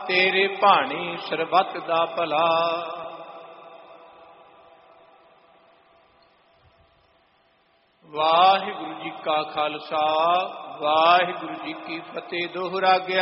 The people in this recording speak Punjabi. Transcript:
ਤੇਰੇ ਭਾਣੀ ਸਰਬੱਤ ਦਾ ਭਲਾ। ਵਾਹਿਗੁਰੂ ਜੀ ਕਾ ਖਾਲਸਾ, ਵਾਹਿਗੁਰੂ ਜੀ ਕੀ ਫਤਿਹ। ਦੋਹਰਾ ਗਿਆ।